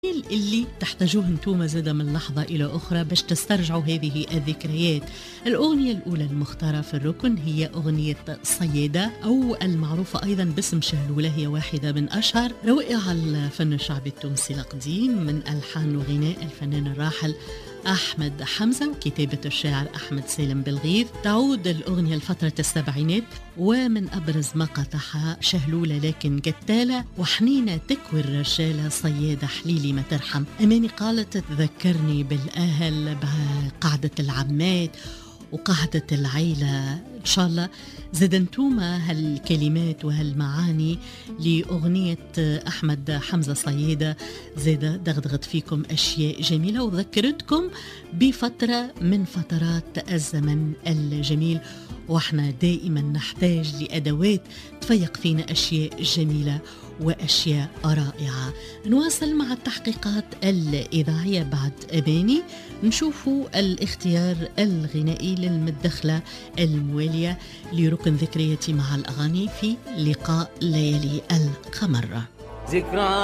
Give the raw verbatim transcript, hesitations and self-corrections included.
اللي تحتاجوه انتوما زادة من لحظة إلى أخرى باش تسترجعوا هذه الذكريات. الأغنية الأولى المختارة في الركن هي أغنية صيادة أو المعروفة أيضا باسم شهلولة، هي واحدة من أشهر روائع الفن الشعبي التونسي القديم من ألحان وغناء الفنان الراحل أحمد حمزة وكتابة الشاعر أحمد سالم بالغيث. تعود الأغنية لفترة السبعينات ومن أبرز ما قطعها شهلولة لكن قتالة وحنينة تكوي الرشالة صيادة حليلي ما ترحم. أماني قالت تذكرني بالأهل بقعدة العمات وقعدة العيلة. إن شاء الله زاد انتوما هالكلمات وهالمعاني لأغنية أحمد حمزة صيادة زاد دغدغت فيكم أشياء جميلة وذكرتكم بفترة من فترات الزمن الجميل، وإحنا دائما نحتاج لأدوات تفيق فينا أشياء جميلة وأشياء رائعة. نواصل مع التحقيقات الإذاعية بعد أباني، نشوفوا الاختيار الغنائي للمدخلة الموالية لركن ذكرياتي مع الأغاني في لقاء ليالي القمر. ذكرى